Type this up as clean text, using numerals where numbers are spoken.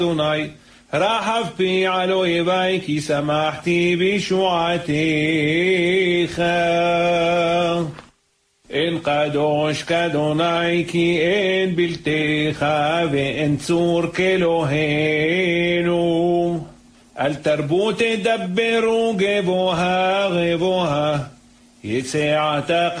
אדוני, רחב פי על אויבי, כי שמחתי בישועתך. אין קדוש כאדוני, כי אין בלתך, ואין צור כאלוהינו. אל תרבו תדברו גבוהה גבוהה, יצא עתה